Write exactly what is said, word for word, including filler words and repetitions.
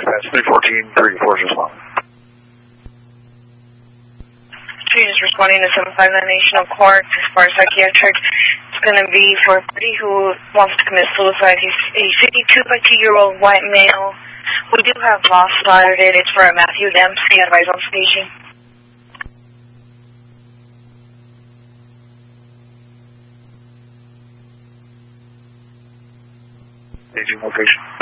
dispatch, three fourteen, three four is responding. She is responding to seven five nine National Court as far as psychiatric. It's going to be for a party who wants to commit suicide. He's a fifty-two by two-year-old white male. We do have law slotted it. It's for a Matthew Dempsey at Rise on Station. Aging location.